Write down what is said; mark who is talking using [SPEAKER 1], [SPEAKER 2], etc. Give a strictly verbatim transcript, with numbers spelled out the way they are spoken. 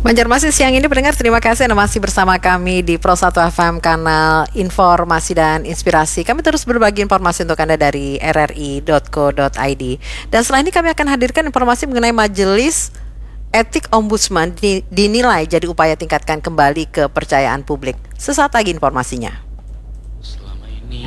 [SPEAKER 1] Banjarmasin siang ini pendengar, terima kasih Anda masih bersama kami di Pro satu F M, kanal informasi dan inspirasi. Kami terus berbagi informasi untuk Anda dari r r i dot co dot i d. Dan setelah ini kami akan hadirkan informasi mengenai Majelis Etik Ombudsman dinilai jadi upaya tingkatkan kembali kepercayaan publik. Sesaat lagi informasinya.